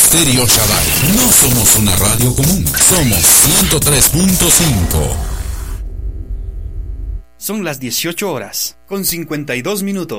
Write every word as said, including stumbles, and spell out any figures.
Estéreo Shaddai. No somos una radio común. Somos ciento tres punto cinco. Son las dieciocho horas, con cincuenta y dos minutos.